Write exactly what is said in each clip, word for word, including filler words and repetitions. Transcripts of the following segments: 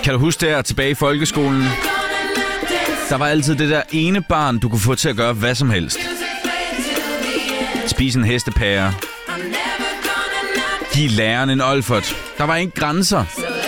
Kan du huske der tilbage i folkeskolen? Der var altid det der ene barn, du kunne få til at gøre hvad som helst. Spise en hestepære. Giv læreren en olfert. Der var ingen grænser.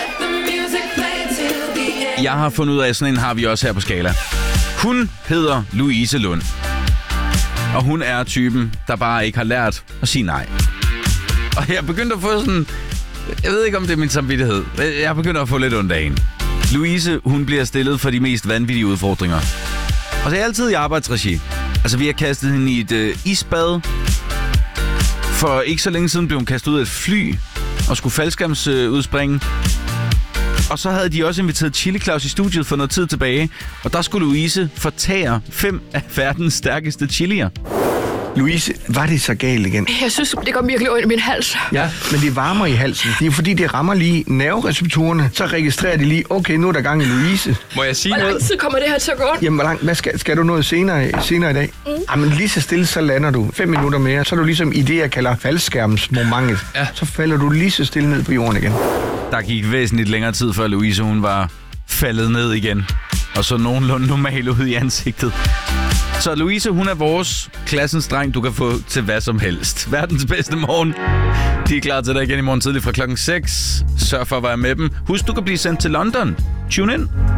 Jeg har fundet ud af, at sådan en har vi også her på Skala. Hun hedder Louise Lund. Og hun er typen, der bare ikke har lært at sige nej. Og jeg begyndte at få sådan... Jeg ved ikke, om det er min samvittighed. Jeg begynder at få lidt ondt af hende. Louise, hun bliver stillet for de mest vanvittige udfordringer. Og det er altid i arbejdsregi. Altså, vi har kastet hende i et øh, isbad. For ikke så længe siden blev hun kastet ud af et fly og skulle faldskærmsudspringe. Øh, og så havde de også inviteret Chili Claus i studiet for noget tid tilbage. Og der skulle Louise fortære fem af verdens stærkeste chilier. Louise, var det så galt igen? Jeg synes, det går virkelig ondt i min hals. Ja, men det varmer i halsen. Det er jo fordi, det rammer lige nervereceptorerne. Så registrerer de lige, okay, nu er der gang i Louise. Må jeg sige noget? Hvor lang tid kommer det her til at gå ondt? Jamen, hvor lang, hvad skal, skal du noget senere, senere i dag? Mm. Jamen, lige så stille, så lander du. Fem minutter mere, så er du ligesom i det, jeg kalder faldskærmsmomentet. Ja. Så falder du lige så stille ned på jorden igen. Der gik væsentligt længere tid, før Louise, hun var faldet ned igen. Og så nogenlunde normal ud i ansigtet. Så Louise, hun er vores klassens dreng, du kan få til hvad som helst. Verdens bedste morgen. De er klar til dig igen i morgen tidlig fra klokken seks. Sørg for at være med dem. Husk, du kan blive sendt til London. Tune in.